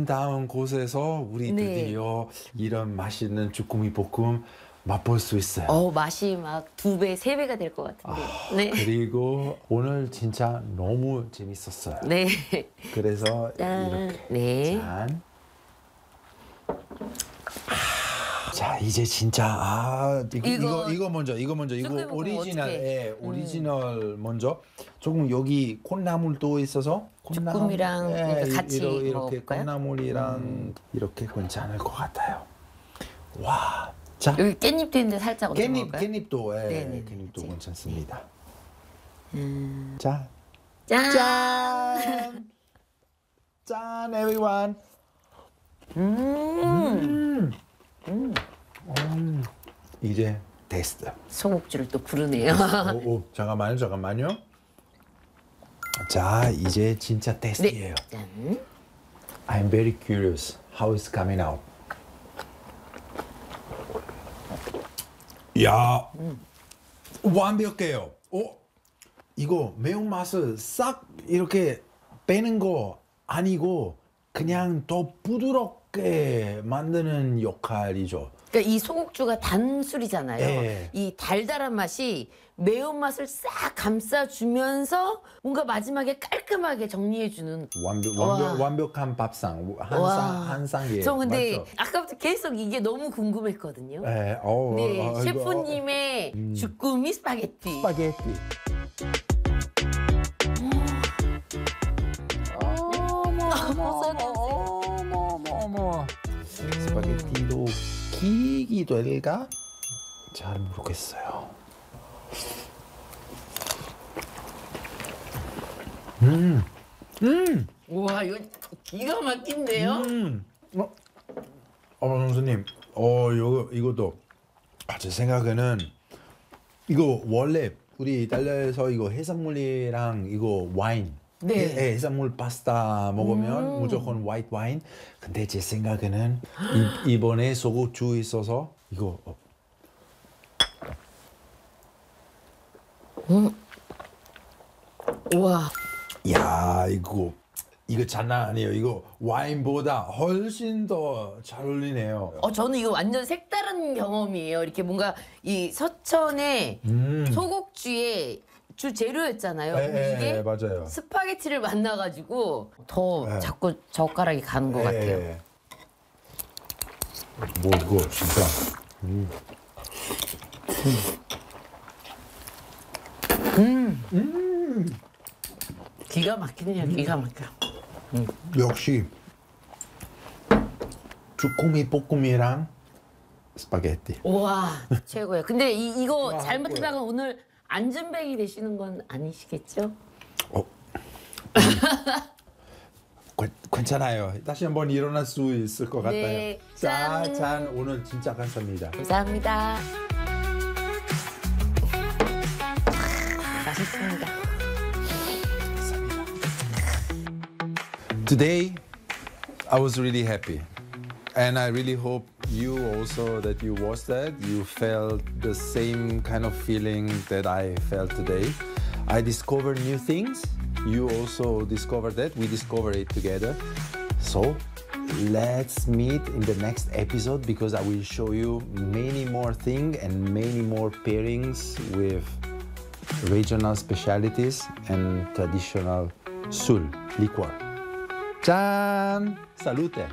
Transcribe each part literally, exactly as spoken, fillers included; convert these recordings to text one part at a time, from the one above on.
아름다운 곳에서 우리 네. 드디어 이런 맛있는 주꾸미 볶음 맛볼 수 있어요. 어, 맛이 막 두 배, 세 배가 될 것 같은데. 아, 네. 그리고 오늘 진짜 너무 재밌었어요. 네. 그래서 짠. 이렇게 네. 짠. 아, 자 이제 진짜 아 이거 이거- 이거, 이거 먼저 이거 먼저 이거 쭈꾸미 볶음 오리지널 어떻게? 예, 오리지널 먼저 조금 여기 콩나물도 있어서 콩나물, 쭈꾸미랑 이렇게 같이 이러- 이렇게 먹어볼까요? 콩나물이랑 이렇게 괜찮을 것 같아요. 와, 자 여기 깻잎도 있는데 살짝 얹어 깻잎 먹을까요? 깻잎도 예, 네네네, 깻잎도 같이. 괜찮습니다. 음. 자 짠! 짠! 짠, everyone. 음. 음. 음. 이제 테스트. 소곡주를 또 부르네요. 오, 오, 잠깐만요, 잠깐만요. 자, 이제 진짜 테스트예요. 네. 짠. I'm very curious how it's coming out. 야, 완벽해요. 어, 이거 매운맛을 싹 이렇게 빼는 거 아니고 그냥 더 부드럽게 만드는 역할이죠. 그러니까 이 소곡주가 단술이잖아요. 예. 이 달달한 맛이 매운맛을 싹 감싸주면서 뭔가 마지막에 깔끔하게 정리해주는. 완벽, 와. 완벽, 완벽한 밥상 와. 한상 한 상이에요. 저 근데 맞죠? 아까부터 계속 이게 너무 궁금했거든요. 네, 어, 네, 어, 어, 셰프님의 음. 주꾸미 스파게티. 스파게티. 어머, 어머, 어머, 어머, 어머. 스파게티도 길기 될까? 잘 모르겠어요. 음, 음, 우와, 이거 기가 막힌데요? 음. 어, 어, 선생님, 어, 이거 이것도 아, 제 생각에는 이거 원래 우리 이탈리아에서 이거 해산물이랑 이거 와인, 네. 해, 해산물 파스타 먹으면 음. 무조건 화이트 와인. 근데 제 생각에는 이, 이번에 소고주 있어서 이거 어, 우와. 야 이거 이거 장난 아니에요. 이거 와인보다 훨씬 더 잘 어울리네요. 어, 저는 이거 완전 색다른 경험이에요. 이렇게 뭔가 이 서천의 음. 소곡주의 주 재료였잖아요. 예, 근데 예, 이게 예, 맞아요. 스파게티를 만나가지고 더 예. 자꾸 젓가락이 가는 것 예, 같아요. 예. 뭐 이거 진짜. 음. 기가 막히네요. 기가 막혀. 역시 주꾸미 볶음이랑 스파게티. 우와, 최고예요. 근데 이, 이거 와, 잘못하다가 오늘 안전뱅이 되시는 건 아니시겠죠? 어. 괜- 괜찮아요. 다시 한번 일어날 수 있을 것 같아요. 네, 자, 짠. 짠. 오늘 진짜 감사합니다. 감사합니다. 맛있습니다. Today, I was really happy. And I really hope you also, that you watched that, you felt the same kind of feeling that I felt today. I discovered new things. You also discovered that. We discovered it together. So let's meet in the next episode because I will show you many more things and many more pairings with regional specialties and traditional sul, liquor. 짠! Salute!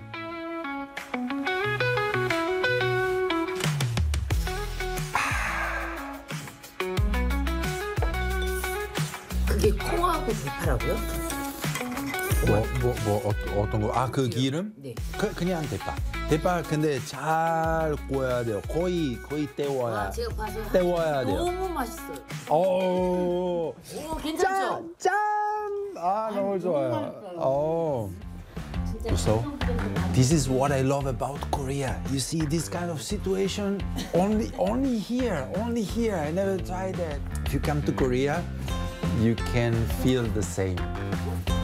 그게 콩하고 대파라고요? 뭐, 뭐, 뭐, 어, 어떤 거? 아, 그 기름? 네. 그, 그냥 대파. 대파 근데 잘 구워야 돼요. 거의, 거의 때워야, 아, 제가 봐서 때워야 돼요. 너무 맛있어요. 오, 오, 괜찮죠? 짠! 아, 너무 좋아요. 맛있어요. 오. So, this is what I love about Korea. You see this kind of situation only, only here, only here. I never tried that. If you come to Korea, you can feel the same.